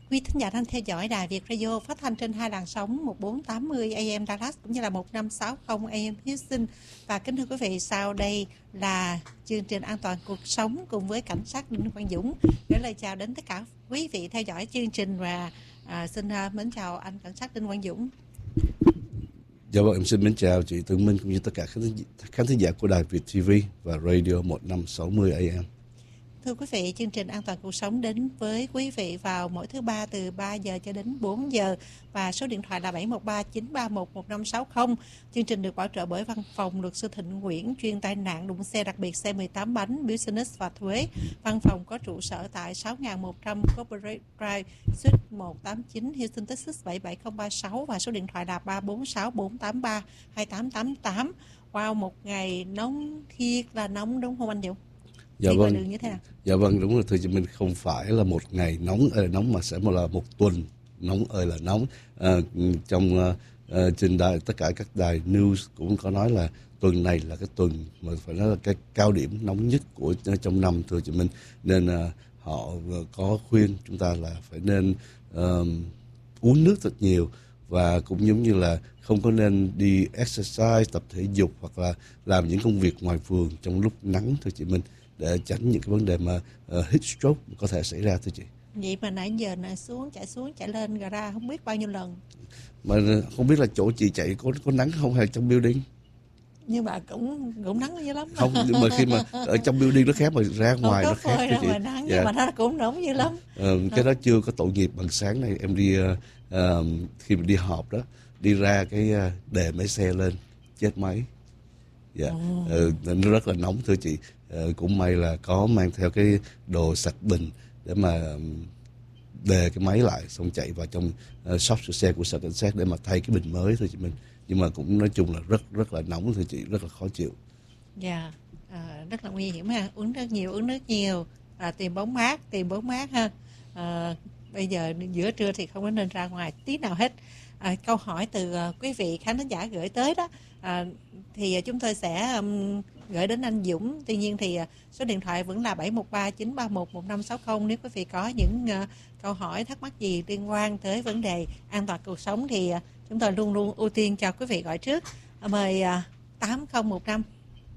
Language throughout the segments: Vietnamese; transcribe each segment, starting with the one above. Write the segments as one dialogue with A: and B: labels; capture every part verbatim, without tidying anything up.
A: Quý thính giả đang theo dõi Đài Việt Radio phát thanh trên hai làn sóng một bốn tám mươi A M Dallas cũng như là một năm sáu không A M Houston. Và kính thưa quý vị, sau đây là chương trình An toàn cuộc sống cùng với cảnh sát Đinh Quang Dũng. Gửi lời chào đến tất cả quý vị theo dõi chương trình và à, xin uh, mến chào anh cảnh sát Đinh Quang Dũng.
B: Dạ vâng, em xin mến chào chị Tường Minh cũng như tất cả khán thính giả của Đài Việt ti vi và Radio một năm sáu mươi A M.
A: Thưa quý vị, chương trình An toàn cuộc sống đến với quý vị vào mỗi thứ ba từ ba giờ cho đến bốn giờ và số điện thoại là bảy một ba chín ba một một năm sáu không. Chương trình được bảo trợ bởi văn phòng luật sư Thịnh Nguyễn chuyên tai nạn đụng xe đặc biệt xe mười tám bánh, business và thuế. Văn phòng có trụ sở tại sáu nghìn một trăm Corporate Drive, Suite một tám chín, Houston, Texas bảy bảy không ba sáu và số điện thoại là ba bốn sáu bốn tám ba hai tám tám tám. Wow, một ngày nóng thiệt là nóng đúng không anh Dũng?
B: Dạ
A: đi
B: vâng.
A: đường như thế nào?
B: Dạ vâng, đúng rồi thưa chị Minh, không phải là một ngày nóng ơi là nóng mà sẽ là một tuần nóng ơi là nóng. À, trong uh, uh, trên đài, tất cả các đài news cũng có nói là tuần này là cái tuần mà phải nói là cái cao điểm nóng nhất của uh, trong năm thưa chị Minh, nên uh, họ uh, có khuyên chúng ta là phải nên uh, uống nước thật nhiều và cũng giống như là không có nên đi exercise, tập thể dục hoặc là làm những công việc ngoài vườn trong lúc nắng thưa chị Minh, để tránh những cái vấn đề mà uh, heat stroke có thể xảy ra thưa chị.
A: Vậy mà nãy giờ này xuống chạy xuống chạy lên rồi ra không biết bao nhiêu lần.
B: Mà không biết là chỗ chị chạy có có nắng không hay trong building?
A: Nhưng mà cũng cũng nắng dữ lắm.
B: Không, nhưng mà khi mà ở trong building nó khác mà ra ngoài
A: không
B: nó khác
A: ra
B: thưa chị.
A: ngoài nắng
B: Dạ.
A: nhưng mà nó cũng nóng dữ lắm.
B: Ờ, cái đó chưa có tội nghiệp bằng sáng này em đi uh, uh, khi mà đi họp đó, đi ra cái uh, đề máy xe lên chết máy. Dạ.
A: Oh.
B: Ờ, nó rất là nóng thưa chị. Ờ, cũng may là có mang theo cái đồ sạch bình để mà đề cái máy lại xong chạy vào trong uh, shop sửa xe của sở cảnh sát để mà thay cái bình mới thôi chị Minh. Nhưng mà cũng nói chung là rất rất là nóng thưa chị, rất là khó chịu.
A: Dạ, yeah. à, rất là nguy hiểm ha. Uống nước nhiều, uống nước nhiều, à, tìm bóng mát, tìm bóng mát ha. À, bây giờ giữa trưa thì không có nên ra ngoài tí nào hết. À, câu hỏi từ uh, quý vị khán thính giả gửi tới đó, à, thì uh, chúng tôi sẽ um, gửi đến anh Dũng. Tuy nhiên thì uh, số điện thoại vẫn là bảy một ba chín ba một một năm sáu không. Nếu quý vị có những uh, câu hỏi thắc mắc gì liên quan tới vấn đề an toàn cuộc sống thì uh, chúng tôi luôn luôn ưu tiên cho quý vị gọi trước. À, mời uh, tám không một năm.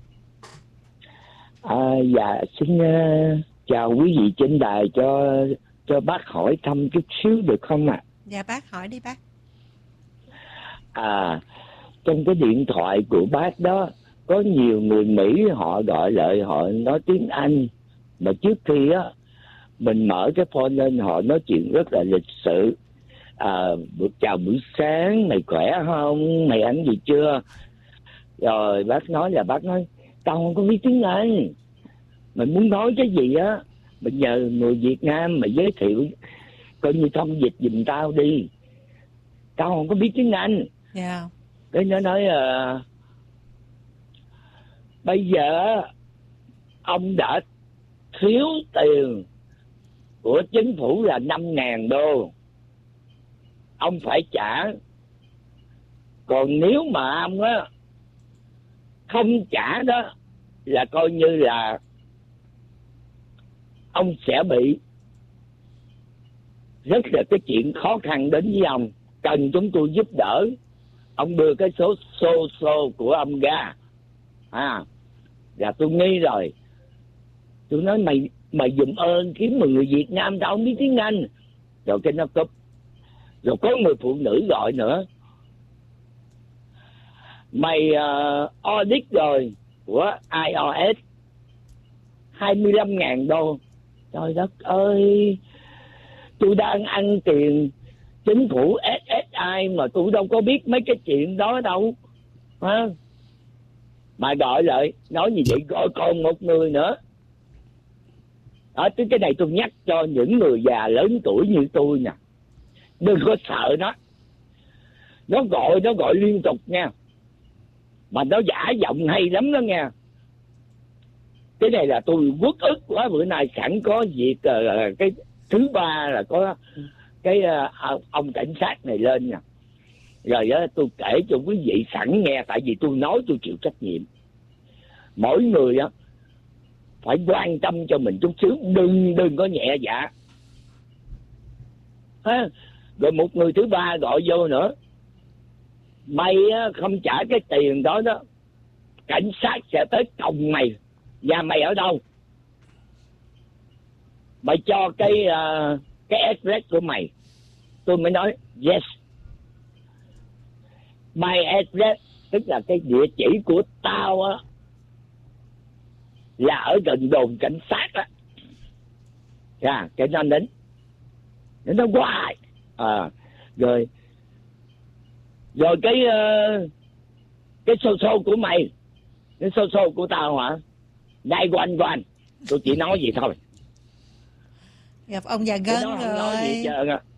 C: À, dạ xin uh, chào quý vị trên đài, cho cho bác hỏi thăm chút xíu được không ạ? À?
A: Dạ bác hỏi đi bác.
C: À, trong cái điện thoại của bác đó có nhiều người Mỹ họ gọi lại, họ nói tiếng Anh, mà trước khi á mình mở cái phone lên họ nói chuyện rất là lịch sự. À, chào buổi sáng, mày khỏe không, mày ăn gì chưa? Rồi bác nói là bác nói tao không có biết tiếng Anh, mày muốn nói cái gì á mày nhờ người Việt Nam mày giới thiệu coi như thông dịch giùm tao đi, tao không có biết tiếng Anh.
A: Yeah.
C: Cái nó nói uh, bây giờ ông đã thiếu tiền của chính phủ là năm ngàn đô, ông phải trả. Còn nếu mà ông á không trả đó là coi như là ông sẽ bị rất là cái chuyện khó khăn đến với ông, cần chúng tôi giúp đỡ. Ông đưa cái số xô xô của ông ra. À, là tôi nghi rồi. Tôi nói mày mày giùm ơn kiếm một người Việt Nam tao không biết tiếng Anh. Rồi cái nó cúp. Rồi có người phụ nữ gọi nữa. Mày uh, audit rồi của I R S hai mươi lăm ngàn đô. Trời đất ơi, tôi đang ăn tiền chính phủ ét ét i mà tôi đâu có biết mấy cái chuyện đó đâu. Hả? Mà gọi lại nói như vậy, gọi còn một người nữa. Đó, cái này tôi nhắc cho những người già lớn tuổi như tôi nè, đừng có sợ nó. Nó gọi, nó gọi liên tục nha, mà nó giả giọng hay lắm đó nha. Cái này là tôi uất ức quá. Bữa nay sẵn có việc uh, cái thứ ba là có cái uh, ông cảnh sát này lên nha. Rồi đó tôi kể cho quý vị sẵn nghe, tại vì tôi nói tôi chịu trách nhiệm. Mỗi người á phải quan tâm cho mình chút xíu, đừng đừng có nhẹ dạ. ha. Rồi một người thứ ba gọi vô nữa, mày không trả cái tiền đó đó, cảnh sát sẽ tới còng mày. Nhà mày ở đâu? Mày cho cái uh, cái address của mày. Tôi mới nói yes. My address, tức là cái địa chỉ của tao á, là ở gần đồn cảnh sát á. À, cái nó đến, nó hoài. À, rồi, rồi cái uh, cái xô xô của mày, cái xô xô của tao hả? Nai quanh quanh, tôi chỉ nói gì thôi.
A: Gặp ông già gân rồi.
C: Nói gì trơn à.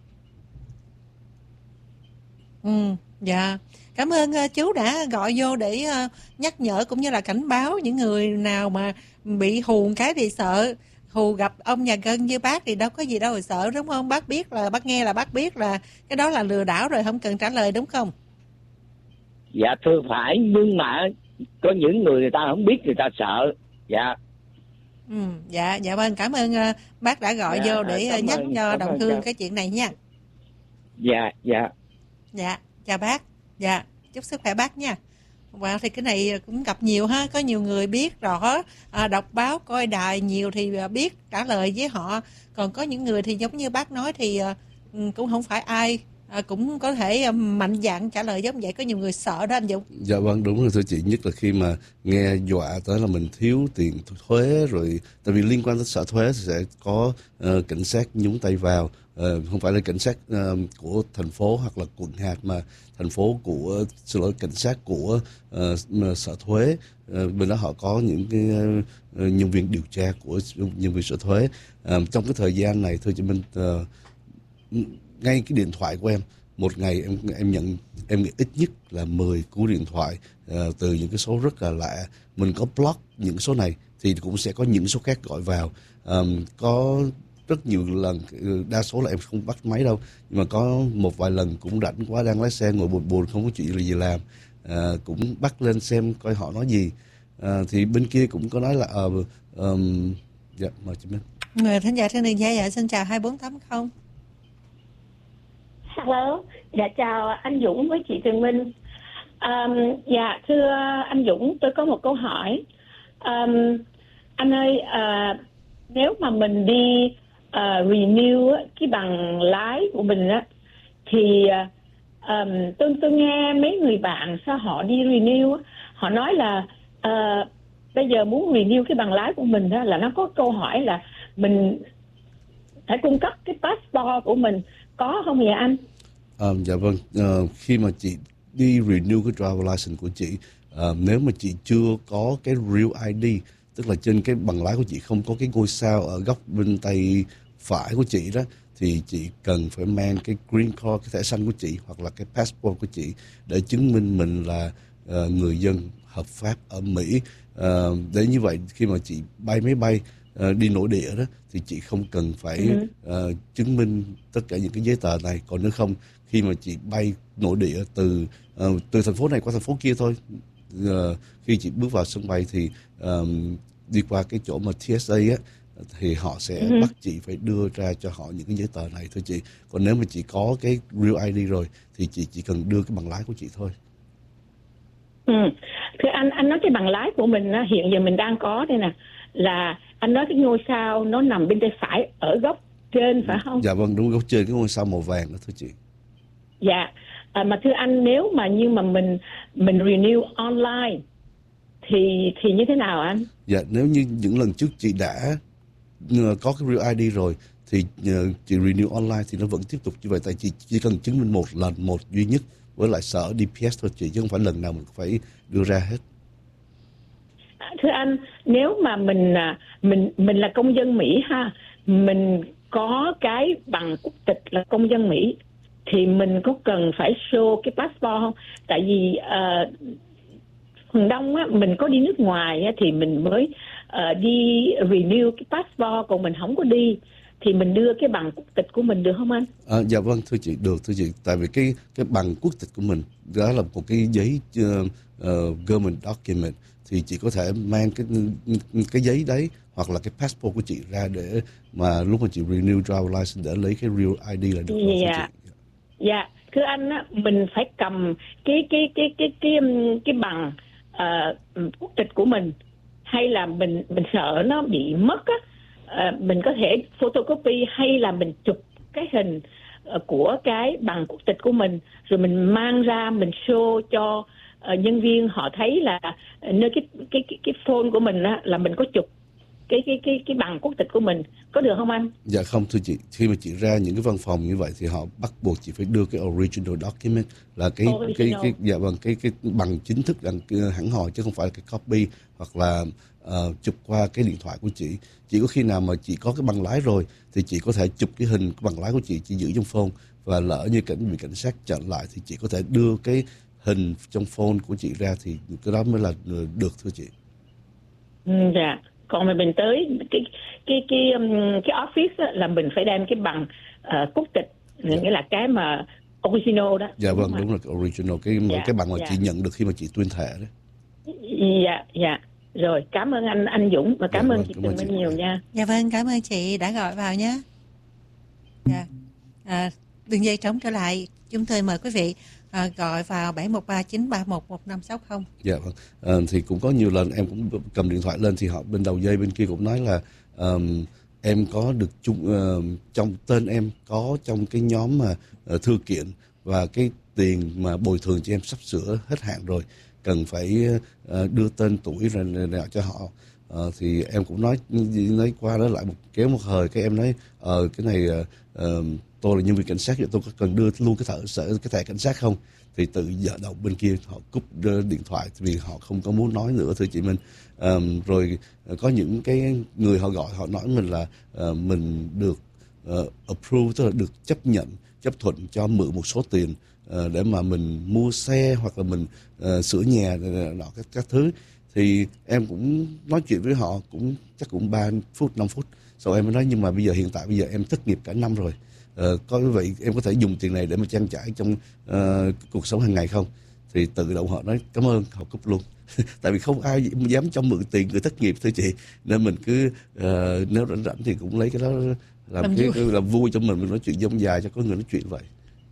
A: Ừ, dạ. Cảm ơn uh, chú đã gọi vô để uh, nhắc nhở cũng như là cảnh báo những người nào mà bị hù cái thì sợ. Hù gặp ông nhà gân như bác thì đâu có gì đâu mà sợ, đúng không? Bác biết là, bác nghe là bác biết là cái đó là lừa đảo rồi, không cần trả lời, đúng không?
C: Dạ thưa phải, nhưng mà có những người người ta không biết, người ta sợ. Dạ.
A: Ừ, dạ, dạ vâng, cảm ơn uh, bác đã gọi dạ, vô để uh, nhắc ơn, cho Đồng Hương cái chuyện này nha.
C: Dạ, dạ.
A: Dạ, chào bác. Dạ, chúc sức khỏe bác nha. Wow, thì cái này cũng gặp nhiều ha, có nhiều người biết rõ, à, đọc báo, coi đài nhiều thì biết trả lời với họ. Còn có những người thì giống như bác nói thì à, cũng không phải ai à, cũng có thể mạnh dạn trả lời giống vậy. Có nhiều người sợ đó anh Dũng.
B: Dạ vâng, đúng rồi thưa chị. Nhất là khi mà nghe dọa tới là mình thiếu tiền thuế rồi, tại vì liên quan tới sở thuế thì sẽ có uh, cảnh sát nhúng tay vào. Uh, không phải là cảnh sát uh, của thành phố hoặc là quận hạt, mà thành phố của, xin lỗi, cảnh sát của uh, sở thuế. Uh, bên đó họ có những cái uh, nhân viên điều tra của nhân viên sở thuế. Uh, trong cái thời gian này thưa chị Minh, uh, ngay cái điện thoại của em, một ngày em em nhận em nghĩ ít nhất là mười cú điện thoại uh, từ những cái số rất là lạ. Mình có block những số này thì cũng sẽ có những số khác gọi vào. Um, có rất nhiều lần, đa số là em không bắt máy đâu, nhưng mà có một vài lần cũng rảnh quá, đang lái xe ngồi buồn buồn không có chuyện gì làm, à, cũng bắt lên xem coi họ nói gì. À, thì bên kia cũng có nói là uh, um, dạ, mời chị Minh.
A: Người thính giả trên đường dây ạ, xin chào hai bốn tám không.
D: Hello, dạ chào anh Dũng với chị Tuyền Minh. Um, dạ thưa anh Dũng, tôi có một câu hỏi. Um, anh ơi, uh, nếu mà mình đi uh, renew cái bằng lái của mình á, thì um, tôi tôi nghe mấy người bạn sao họ đi renew, họ nói là uh, bây giờ muốn renew cái bằng lái của mình đó, là nó có câu hỏi là mình phải cung cấp cái passport của mình, có không vậy anh?
B: À, dạ vâng, à, khi mà chị đi renew cái driver license của chị, à, nếu mà chị chưa có cái real i đê, tức là trên cái bằng lái của chị không có cái ngôi sao ở góc bên tay phải của chị đó, thì chị cần phải mang cái green card, cái thẻ xanh của chị hoặc là cái passport của chị để chứng minh mình là uh, người dân hợp pháp ở Mỹ. Uh, để như vậy khi mà chị bay máy bay uh, đi nội địa đó thì chị không cần phải uh, chứng minh tất cả những cái giấy tờ này. Còn nếu không, khi mà chị bay nội địa từ uh, từ thành phố này qua thành phố kia thôi, uh, khi chị bước vào sân bay thì um, đi qua cái chỗ mà tê ét a á, thì họ sẽ ừ. bắt chị phải đưa ra cho họ những cái giấy tờ này thôi chị. Còn nếu mà chị có cái real i đê rồi thì chị chỉ cần đưa cái bằng lái của chị thôi.
D: Ừ. Thưa anh, anh nói cái bằng lái của mình á, hiện giờ mình đang có đây nè, là anh nói cái ngôi sao nó nằm bên tay phải ở góc trên phải không?
B: Dạ vâng, đúng, góc trên cái ngôi sao màu vàng đó thôi chị. Dạ,
D: à, mà thưa anh, nếu mà như mà mình mình renew online thì thì như thế nào anh?
B: Dạ, nếu như những lần trước chị đã có cái real i đê rồi thì chị renew online thì nó vẫn tiếp tục như vậy, tại chị chỉ cần chứng minh một lần, một duy nhất với lại sở đê pê ét thôi chị, chứ không phải lần nào mình phải đưa ra hết.
D: Thưa anh, nếu mà mình mình mình là công dân Mỹ ha, mình có cái bằng quốc tịch là công dân Mỹ thì mình có cần phải show cái passport không? Tại vì uh, phần đông á, mình có đi nước ngoài á, thì mình mới uh, đi renew cái passport, còn mình không có đi thì mình đưa cái bằng quốc tịch của mình được không anh?
B: À, dạ vâng thưa chị, được thưa chị. Tại vì cái cái bằng quốc tịch của mình đó là một cái giấy uh, uh, government document, thì chị có thể mang cái cái giấy đấy hoặc là cái passport của chị ra để mà lúc mà chị renew driver license để lấy cái real i đê là được rồi.
D: Dạ, dạ, thưa anh á, mình phải cầm cái cái cái cái cái cái, cái bằng uh, quốc tịch của mình, hay là mình mình sợ nó bị mất á, uh, mình có thể photocopy hay là mình chụp cái hình uh, của cái bằng quốc tịch của mình rồi mình mang ra mình show cho uh, nhân viên họ thấy là nơi cái cái cái cái phone của mình á là mình có chụp cái cái cái cái bằng quốc tịch của mình, có được không anh?
B: Dạ không thưa chị, khi mà chị ra những cái văn phòng như vậy thì họ bắt buộc chị phải đưa cái original document là cái original. cái cái dạ vâng cái cái bằng chính thức đăng hẳn hoi, chứ không phải là cái copy hoặc là uh, chụp qua cái điện thoại của chị. Chỉ có khi nào mà chị có cái bằng lái rồi thì chị có thể chụp cái hình cái bằng lái của chị, chị giữ trong phone, và lỡ như cảnh bị cảnh sát chặn lại thì chị có thể đưa cái hình trong phone của chị ra, thì cái đó mới là được thưa chị.
D: Ừ, dạ. Còn mà mình tới cái cái cái cái office á, là mình phải đem cái bằng uh, quốc tịch, dạ. nghĩa là cái mà original đó.
B: Dạ vâng, đúng là cái original, cái dạ, cái bằng mà dạ. chị nhận được khi mà chị tuyên thệ đó.
D: Dạ dạ. Rồi, cảm ơn anh anh Dũng và cảm dạ, ơn vâng, chị Tường Minh nhiều nha.
A: Dạ vâng, cảm ơn chị đã gọi vào nhé. Dạ. À, đường dây trống trở lại, chúng tôi mời quý vị À, gọi vào bảy một ba chín ba một một năm sáu không.
B: Dạ vâng. À, thì cũng có nhiều lần em cũng cầm điện thoại lên thì họ bên đầu dây bên kia cũng nói là um, em có được chung uh, trong tên em có trong cái nhóm mà uh, thư kiện, và cái tiền mà bồi thường cho em sắp sửa hết hạn rồi, cần phải uh, đưa tên tuổi rồi nọ cho họ. Uh, thì em cũng nói nói qua đó lại một kéo một thời, cái em nói ờ uh, cái này uh, uh, tôi là nhân viên cảnh sát, vậy tôi có cần đưa luôn cái thẻ sở cái thẻ cảnh sát không? Thì tự giờ đầu bên kia họ cúp điện thoại vì họ không có muốn nói nữa thưa chị Minh. Um, rồi có những cái người họ gọi họ nói mình là uh, mình được uh, approve, tức là được chấp nhận chấp thuận cho mượn một số tiền uh, để mà mình mua xe hoặc là mình uh, sửa nhà nọ các các thứ. Thì em cũng nói chuyện với họ cũng chắc cũng ba phút năm phút, sau em mới nói nhưng mà bây giờ hiện tại bây giờ em thất nghiệp cả năm rồi. Uh, có vậy em có thể dùng tiền này để mà trang trải trong uh, cuộc sống hàng ngày không? Thì tự động họ nói cảm ơn, họ cúp luôn. Tại vì không ai dám cho mượn tiền người thất nghiệp thưa chị, nên mình cứ uh, nếu rảnh rảnh thì cũng lấy cái đó làm, làm cái vui. làm vui cho mình mình nói chuyện dông dài cho có người nói chuyện vậy.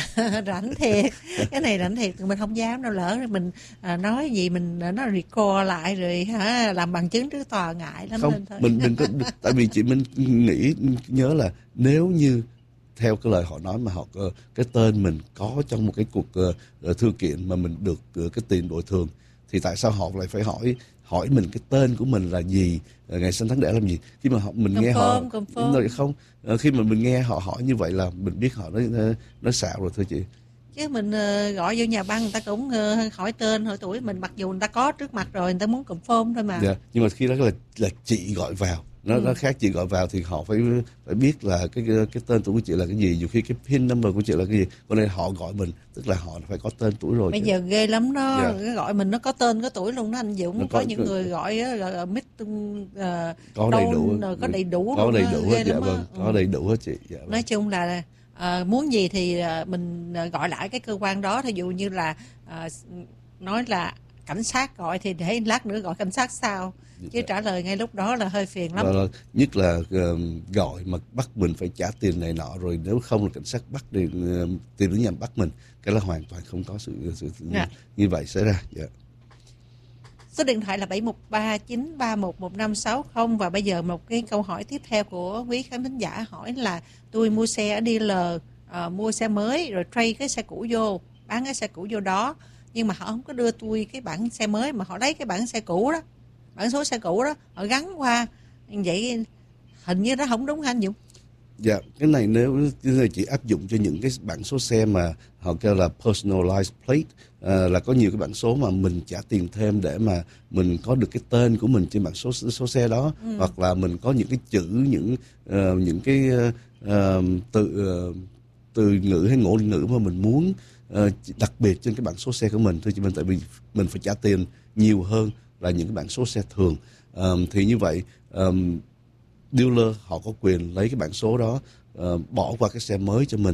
A: Rảnh thiệt, cái này rảnh thiệt mình không dám đâu, lỡ mình à, nói gì mình nó record lại rồi hả, làm bằng chứng trước tòa ngại lắm.
B: Không,
A: nên thôi.
B: mình mình có, tại vì chị mình nghĩ nhớ là nếu như theo cái lời họ nói mà họ cái tên mình có trong một cái cuộc uh, thư kiện mà mình được uh, cái tiền bồi thường, thì tại sao họ lại phải hỏi hỏi mình cái tên của mình là gì, uh, ngày sinh tháng đẻ làm gì? Khi mà họ mình confirm, nghe họ nói không, uh, khi mà mình nghe họ hỏi như vậy là mình biết họ nói nói xạo rồi thưa chị.
A: Chứ mình uh, gọi vô nhà băng người ta cũng uh, hỏi tên hỏi tuổi mình, mặc dù người ta có trước mặt rồi, người ta muốn confirm thôi mà.
B: Dạ, nhưng mà khi đó là là chị gọi vào. Nó, ừ. nó khác, chị gọi vào thì họ phải phải biết là cái cái tên tuổi của chị là cái gì, nhiều khi cái pin number của chị là cái gì, còn đây họ gọi mình tức là họ phải có tên tuổi rồi.
A: Bây chứ. Giờ ghê lắm đó, yeah. gọi mình nó có tên có tuổi luôn đó anh Dũng. Nó có, có những người gọi á, gọi mít uh,
B: có đầy đủ,
A: có đầy đủ,
B: có đầy đủ hết, dạ
A: vâng,
B: có đầy đủ hết chị. Dạ,
A: nói chung là uh, muốn gì thì uh, mình gọi lại cái cơ quan đó, thí dụ như là uh, nói là cảnh sát gọi thì để lát nữa gọi cảnh sát sau, chứ trả lời ngay lúc đó là hơi phiền lắm.
B: Đó, nhất là uh, gọi mà bắt mình phải trả tiền này nọ, rồi nếu không là cảnh sát bắt thì uh, tìm đến nhà bắt mình, cái là hoàn toàn không có sự, sự yeah. như vậy xảy ra. Yeah.
A: Số điện thoại là bảy một ba chín ba một một năm sáu không. Và bây giờ một cái câu hỏi tiếp theo của quý khán thính giả hỏi là tôi mua xe ở dealer, uh, mua xe mới rồi trade cái xe cũ vô, bán cái xe cũ vô đó, nhưng mà họ không có đưa tôi cái bản xe mới mà họ lấy cái bản xe cũ đó, bản số xe cũ đó họ gắn qua, vậy hình như nó không đúng hả anh Dũng?
B: Dạ, cái này nếu chỉ áp dụng cho những cái bản số xe mà họ kêu là personalized plate, à, là có nhiều cái bản số mà mình trả tiền thêm để mà mình có được cái tên của mình trên bản số số xe đó, ừ. hoặc là mình có những cái chữ, những uh, những cái uh, từ uh, từ ngữ hay ngôn ngữ mà mình muốn uh, đặc biệt trên cái bản số xe của mình thôi, chứ mình tại vì mình phải trả tiền nhiều hơn là những cái bản số xe thường. Um, thì như vậy um, dealer họ có quyền lấy cái bản số đó uh, bỏ qua cái xe mới cho mình,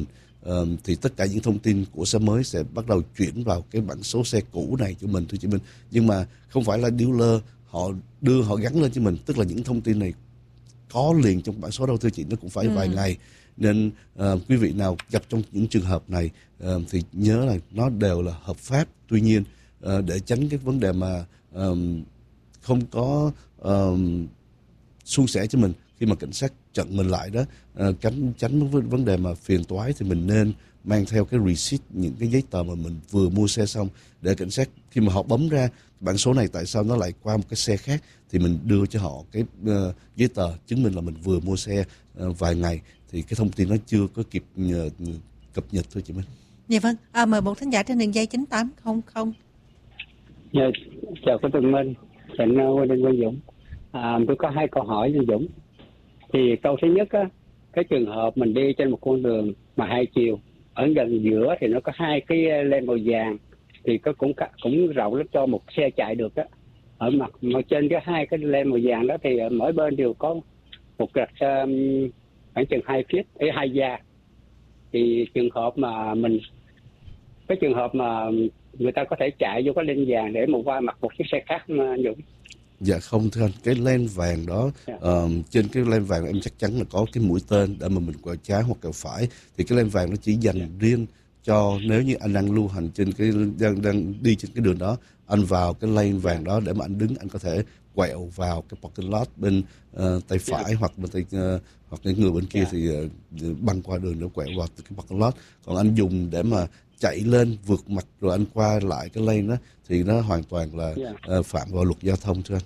B: uh, thì tất cả những thông tin của xe mới sẽ bắt đầu chuyển vào cái bản số xe cũ này cho mình, thưa chị Minh. Nhưng mà không phải là dealer họ đưa họ gắn lên cho mình, tức là những thông tin này có liền trong bản số đâu thưa chị, nó cũng phải ừ. vài ngày. Nên uh, quý vị nào gặp trong những trường hợp này uh, thì nhớ là nó đều là hợp pháp. Tuy nhiên uh, để tránh cái vấn đề mà uh, không có uh, suôn sẻ cho mình khi mà cảnh sát chặn mình lại đó, uh, tránh tránh vấn đề mà phiền toái, thì mình nên mang theo cái receipt, những cái giấy tờ mà mình vừa mua xe xong, để cảnh sát khi mà họ bấm ra bản số này tại sao nó lại qua một cái xe khác, thì mình đưa cho họ cái uh, giấy tờ chứng minh là mình vừa mua xe uh, vài ngày, thì cái thông tin nó chưa có kịp uh, cập nhật thôi chị Minh.
A: Dạ vâng, à, mời một thính giả trên đường dây chín tám không không.
E: Dạ, chào cô Tường Minh, Trịnh Quang Quang Dũng. À, tôi có hai câu hỏi cho Dũng. Thì câu thứ nhất á, cái trường hợp mình đi trên một con đường mà hai chiều, ở gần giữa thì nó có hai cái lane màu vàng, thì có cũng cũng rộng lắm cho một xe chạy được á. Ở mặt mà trên cái hai cái lane màu vàng đó thì mỗi bên đều có một gạch um, khoảng chừng hai feet, ấy hai gia. Thì trường hợp mà mình cái trường hợp mà người ta có thể chạy vô cái lane vàng để mà qua mặt một chiếc xe khác mà Dũng.
B: Dạ không thưa anh, cái lane vàng đó, yeah. uh, trên cái lane vàng em chắc chắn là có cái mũi tên để mà mình quẹo trái hoặc quẹo phải, thì cái lane vàng nó chỉ dành yeah. riêng cho nếu như anh đang lưu hành trên cái đang đang đi trên cái đường đó, anh vào cái lane vàng đó để mà anh đứng, anh có thể quẹo vào cái parking lot bên uh, tay phải yeah. hoặc bên tay uh, hoặc cái người bên kia yeah. thì uh, băng qua đường để quẹo vào cái parking lot. Còn anh dùng để mà chạy lên vượt mặt rồi anh qua lại cái lane đó thì nó hoàn toàn là yeah. uh, phạm vào luật giao thông thưa anh.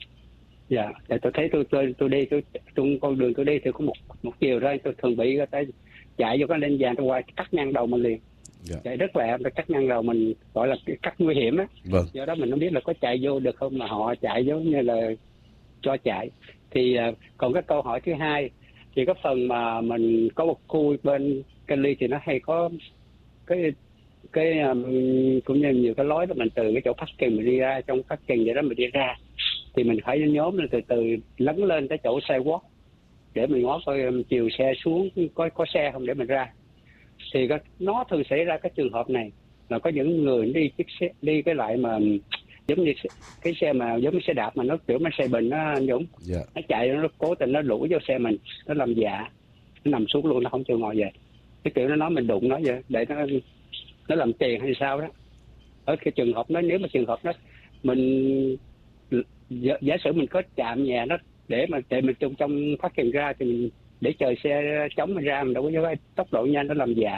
E: Dạ, yeah. tôi thấy tôi tôi tôi đi tôi trong con đường tôi đi thì có một một chiều thôi, tôi thường bị người ta chạy vô cái lane vàng, tôi qua cắt ngang đầu mình liền. Yeah. Chạy rất là tôi cắt ngang đầu mình, gọi là cắt nguy hiểm á.
B: Vâng.
E: Do đó mình không biết là có chạy vô được không, mà họ chạy giống như là cho chạy. Thì uh, còn cái câu hỏi thứ hai thì cái phần mà mình có một khu bên Cali thì nó hay có cái cái um, cũng như nhiều cái lối đó, mình từ cái chỗ parking mình đi ra, trong parking vậy đó mình đi ra thì mình phải nhóm lên từ từ lấn lên tới chỗ sidewalk để mình ngó coi um, chiều xe xuống có có xe không để mình ra. Thì cái, nó thường xảy ra cái trường hợp này là có những người đi chiếc xe đi cái loại mà giống như cái xe mà giống như xe đạp mà nó kiểu nó xe bình nó Dũng, yeah. nó chạy nó cố tình nó đuổi vô xe mình, nó làm dạ, nó nằm xuống luôn, nó không chịu ngồi về, cái kiểu nó nói mình đụng nó vậy để nó nó làm tiền hay sao đó. Ở cái trường hợp đó, nếu mà trường hợp đó mình giả, giả sử mình có chạm nhà nó để mà để mình trong trong phát hiện ra thì mình để chờ xe chống mình ra, mình đâu có với tốc độ nhanh nó làm dạ.